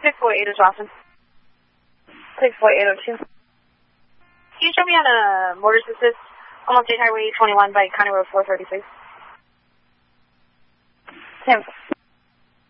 648 is Austin. 64802. Can you show me on a motor assist, almost State Highway 21 by County Road 430, please? 10.